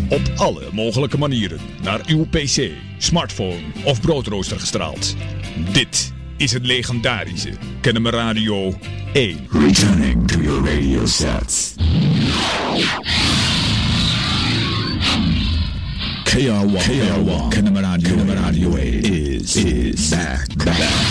Op alle mogelijke manieren naar uw PC, smartphone of broodrooster gestraald. Dit is het legendarische Kennemer Radio 1. Returning to your radio sets. KR1 Kennemer Radio 1 is back.